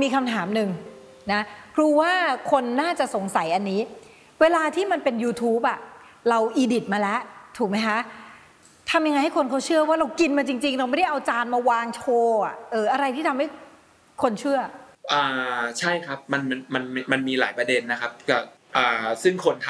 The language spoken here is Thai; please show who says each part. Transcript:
Speaker 1: มีคำถามหนึ่งนะครูว่าคนน่าจะสงสัยอันนี้เวลาที่มันเป็น YouTube อะเราอีดิทมาแล้วถูกไหมคะทำยังไงให้คนเขาเชื่อว่าเรากินมาจริงๆเราไม่ได้เอาจานมาวางโชว์อะอะไรที่ทำให้คนเชื่อ
Speaker 2: ใช่ครับมันมีหลายประเด็นนะครับกับซึ่งคนท